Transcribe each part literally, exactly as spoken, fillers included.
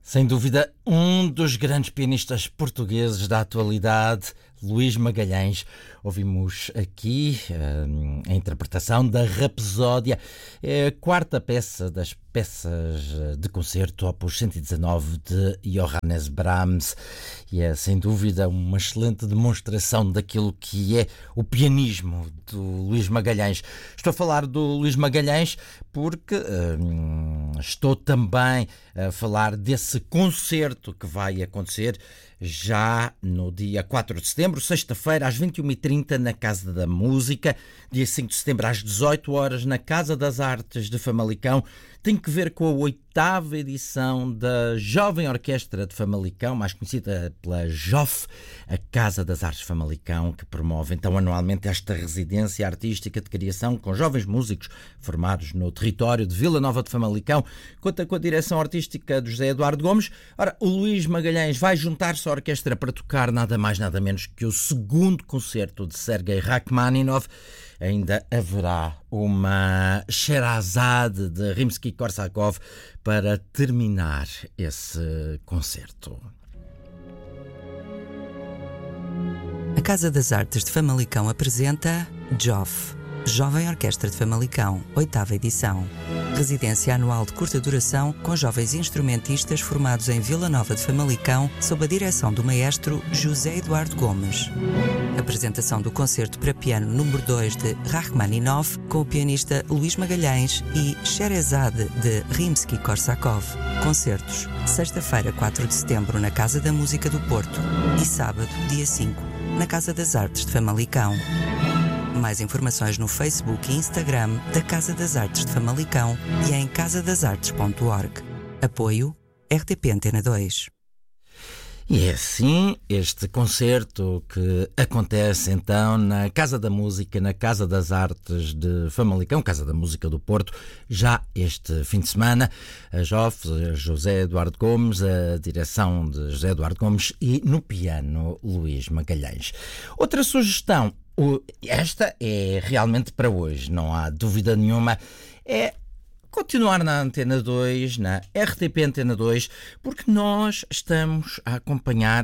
Sem dúvida, um dos grandes pianistas portugueses da atualidade, Luís Magalhães. Ouvimos aqui uh, a interpretação da Rapsódia, é a quarta peça das peças de concerto Opus cento e dezanove de Johannes Brahms, e é sem dúvida uma excelente demonstração daquilo que é o pianismo do Luís Magalhães. Estou a falar do Luís Magalhães porque uh, estou também a falar desse concerto que vai acontecer já no dia quatro de setembro, sexta-feira, às vinte e uma e trinta, na Casa da Música. Dia cinco de setembro, às dezoito horas, na Casa das Artes de Famalicão. Tem que ver com a oitava edição da Jovem Orquestra de Famalicão, mais conhecida pela J O F, a Casa das Artes de Famalicão, que promove então anualmente esta residência artística de criação com jovens músicos formados no território de Vila Nova de Famalicão. Conta com a direção artística do José Eduardo Gomes. Ora, o Luís Magalhães vai juntar-se à orquestra para tocar nada mais nada menos que o segundo concerto de Sergei Rachmaninov. Ainda haverá uma Sherazade de Rimsky-Korsakov para terminar esse concerto. A Casa das Artes de Famalicão apresenta J O F, Jovem Orquestra de Famalicão, oitava edição. Residência anual de curta duração com jovens instrumentistas formados em Vila Nova de Famalicão sob a direção do maestro José Eduardo Gomes. Apresentação do concerto para piano número dois de Rachmaninov com o pianista Luís Magalhães e Sherazade de Rimsky-Korsakov. Concertos, sexta-feira, quatro de setembro, na Casa da Música do Porto e sábado, dia cinco, na Casa das Artes de Famalicão. Mais informações no Facebook e Instagram da Casa das Artes de Famalicão e em casa das artes ponto org. Apoio R T P Antena dois. E é assim este concerto que acontece então na Casa da Música, na Casa das Artes de Famalicão, Casa da Música do Porto, já este fim de semana. A J O F, José Eduardo Gomes, a direção de José Eduardo Gomes e no piano Luís Magalhães. Outra sugestão, esta é realmente para hoje, não há dúvida nenhuma, é continuar na Antena dois, na R T P Antena dois, porque nós estamos a acompanhar,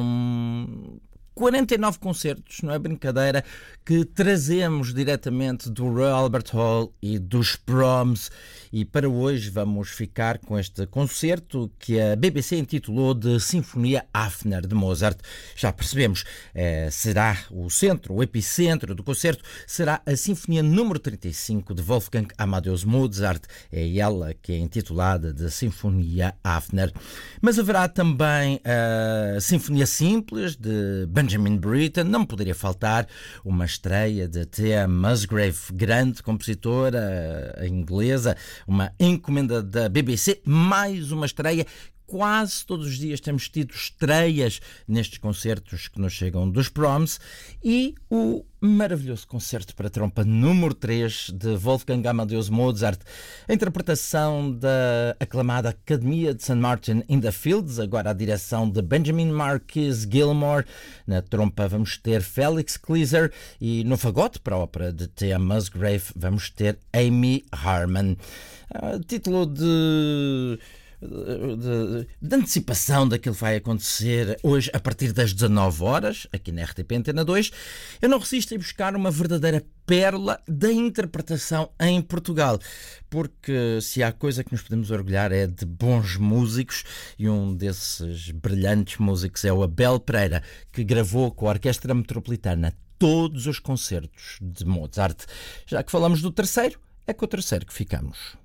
são quarenta e nove concertos, não é brincadeira, que trazemos diretamente do Royal Albert Hall e dos Proms, e para hoje vamos ficar com este concerto que a B B C intitulou de Sinfonia Hafner de Mozart. Já percebemos, eh, será o centro, o epicentro do concerto, será a Sinfonia número trinta e cinco de Wolfgang Amadeus Mozart, é ela que é intitulada de Sinfonia Hafner. Mas haverá também a Sinfonia Simples de Benjamin Britten, não poderia faltar uma estreia de T A Musgrave, grande compositora inglesa, uma encomenda da B B C, mais uma estreia. Quase todos os dias temos tido estreias nestes concertos que nos chegam dos Proms, e o maravilhoso concerto para trompa número três de Wolfgang Amadeus Mozart, a interpretação da aclamada Academia de Saint Martin in the Fields, agora a direção de Benjamin Marquis Gilmore. Na trompa vamos ter Felix Kleiser e no fagote para a ópera de T A Musgrave vamos ter Amy Harman. Uh, título de... De, de antecipação daquilo que vai acontecer hoje a partir das dezanove horas, aqui na R T P Antena dois. Eu não resisto a buscar uma verdadeira pérola da interpretação em Portugal, porque se há coisa que nos podemos orgulhar é de bons músicos, e um desses brilhantes músicos é o Abel Pereira, que gravou com a Orquestra Metropolitana todos os concertos de Mozart. Já que falamos do terceiro, é com o terceiro que ficamos.